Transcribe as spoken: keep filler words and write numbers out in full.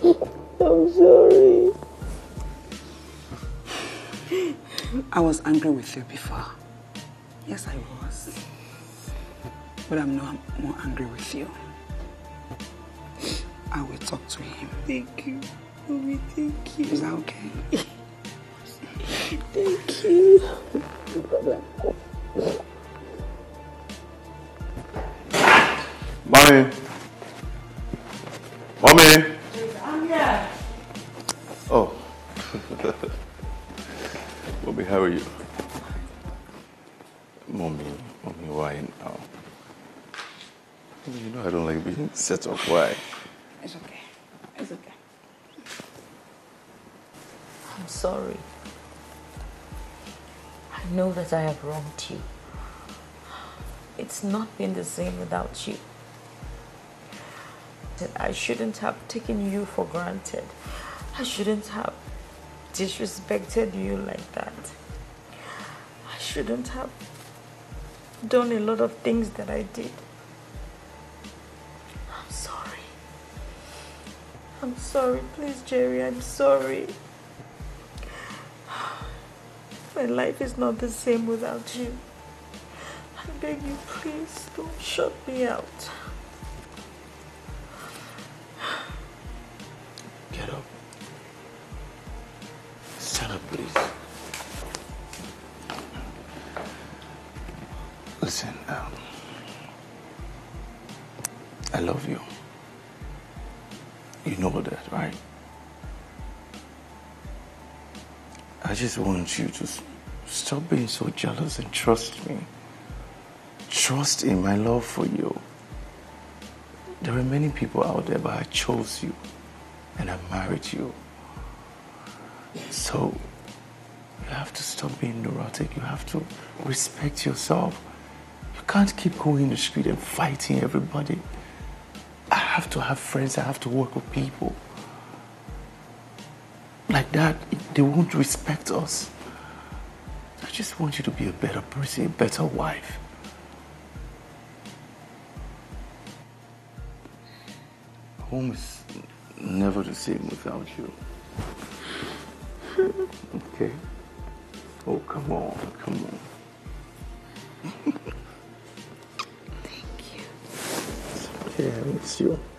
I'm sorry. I was angry with you before. Yes, I was. But I'm not more angry with you. I will talk to him. Thank you. Mommy, thank you. Is that okay? Thank you. No problem. Mommy. Mommy. I'm here. Oh. Mommy, how are you? Mommy, Mommy, why now? Mommy, you know I don't like being set off. Why? It's okay. It's okay. I'm sorry. I know that I have wronged you. It's not been the same without you. That I shouldn't have taken you for granted. I shouldn't have disrespected you like that. I shouldn't have done a lot of things that I did. I'm sorry. I'm sorry. Please, Jerry, I'm sorry. My life is not the same without you. I beg you, please, don't shut me out. Get up. Stand up, please. Listen, um, I love you. You know that, right? I just want you to s- stop being so jealous and trust me. Trust in my love for you. There are many people out there, but I chose you and I married you. So you have to stop being neurotic. You have to respect yourself. You can't keep going in the street and fighting everybody. I have to have friends. I have to work with people. Like that, they won't respect us. I just want you to be a better person, a better wife. Home is never the same without you. Okay? Oh, come on, come on. Thank you. It's okay, I miss you.